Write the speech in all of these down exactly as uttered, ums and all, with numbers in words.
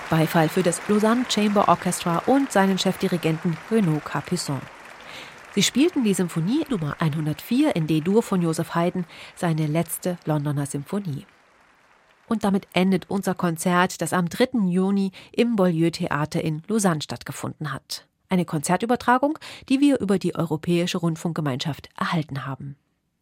Beifall für das Lausanne Chamber Orchestra und seinen Chefdirigenten Renaud Capuçon. Sie spielten die Symphonie Nummer hundertvier in D-Dur von Joseph Haydn, seine letzte Londoner Symphonie. Und damit endet unser Konzert, das am dritten Juni im Beaulieu-Theater in Lausanne stattgefunden hat. Eine Konzertübertragung, die wir über die Europäische Rundfunkgemeinschaft erhalten haben.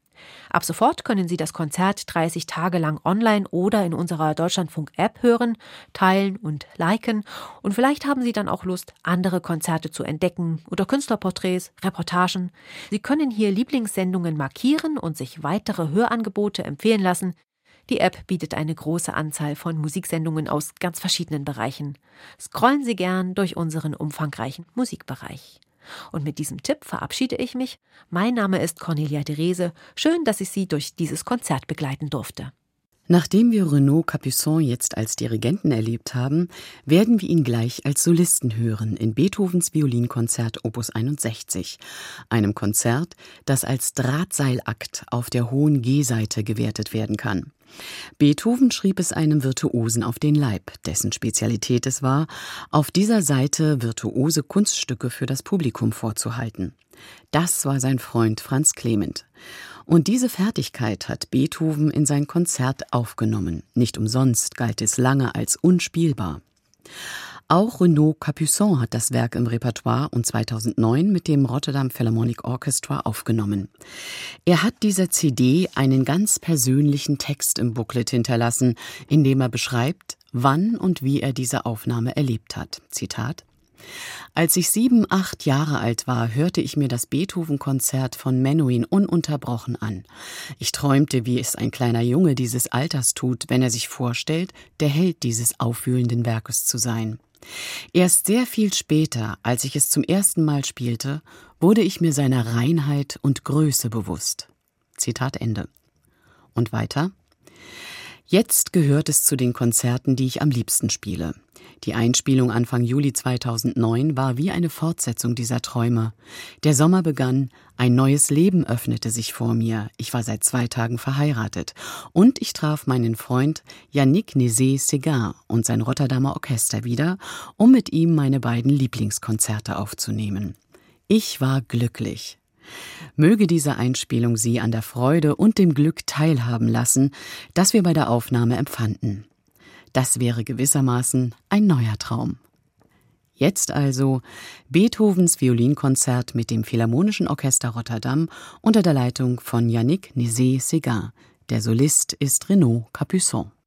Ab sofort können Sie das Konzert dreißig Tage lang online oder in unserer Deutschlandfunk-App hören, teilen und liken. Und vielleicht haben Sie dann auch Lust, andere Konzerte zu entdecken oder Künstlerporträts, Reportagen. Sie können hier Lieblingssendungen markieren und sich weitere Hörangebote empfehlen lassen. Die App bietet eine große Anzahl von Musiksendungen aus ganz verschiedenen Bereichen. Scrollen Sie gern durch unseren umfangreichen Musikbereich. Und mit diesem Tipp verabschiede ich mich. Mein Name ist Cornelia Derese. Schön, dass ich Sie durch dieses Konzert begleiten durfte. Nachdem wir Renaud Capuçon jetzt als Dirigenten erlebt haben, werden wir ihn gleich als Solisten hören in Beethovens Violinkonzert Opus einundsechzig, einem Konzert, das als Drahtseilakt auf der hohen G-Seite gewertet werden kann. Beethoven schrieb es einem Virtuosen auf den Leib, dessen Spezialität es war, auf dieser Seite virtuose Kunststücke für das Publikum vorzuhalten. Das war sein Freund Franz Clement. Und diese Fertigkeit hat Beethoven in sein Konzert aufgenommen. Nicht umsonst galt es lange als unspielbar. Auch Renaud Capuçon hat das Werk im Repertoire und zweitausendneun mit dem Rotterdam Philharmonic Orchestra aufgenommen. Er hat dieser C D einen ganz persönlichen Text im Booklet hinterlassen, in dem er beschreibt, wann und wie er diese Aufnahme erlebt hat. Zitat: Als ich sieben, acht Jahre alt war, hörte ich mir das Beethoven-Konzert von Menuhin ununterbrochen an. Ich träumte, wie es ein kleiner Junge dieses Alters tut, wenn er sich vorstellt, der Held dieses aufwühlenden Werkes zu sein. Erst sehr viel später, als ich es zum ersten Mal spielte, wurde ich mir seiner Reinheit und Größe bewusst. Zitat Ende. Und weiter: Jetzt gehört es zu den Konzerten, die ich am liebsten spiele. Die Einspielung Anfang Juli zweitausendneun war wie eine Fortsetzung dieser Träume. Der Sommer begann, ein neues Leben öffnete sich vor mir. Ich war seit zwei Tagen verheiratet. Und ich traf meinen Freund Yannick Nézet-Séguin und sein Rotterdamer Orchester wieder, um mit ihm meine beiden Lieblingskonzerte aufzunehmen. Ich war glücklich. Möge diese Einspielung Sie an der Freude und dem Glück teilhaben lassen, das wir bei der Aufnahme empfanden. Das wäre gewissermaßen ein neuer Traum. Jetzt also Beethovens Violinkonzert mit dem Philharmonischen Orchester Rotterdam unter der Leitung von Yannick Nézet-Séguin. Der Solist ist Renaud Capuçon.